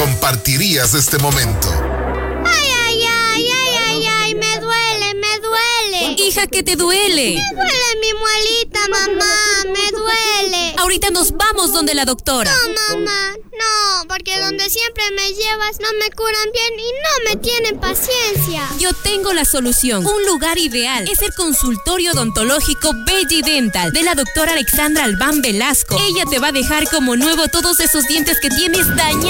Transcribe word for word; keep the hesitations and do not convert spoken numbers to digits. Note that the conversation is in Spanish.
compartirías este momento? Ay, ay, ay, ay, ay, ay, me duele, me duele. Hija, ¿qué te duele? Me duele mi muelita, mamá, me duele. Ahorita nos vamos donde la doctora. No, mamá, no, porque donde siempre me llevas no me curan bien y no me tienen paciencia. Yo tengo la solución. Un lugar ideal es el consultorio odontológico Belly Dental de la doctora Alexandra Albán Velasco. Ella te va a dejar como nuevo todos esos dientes que tienes dañados.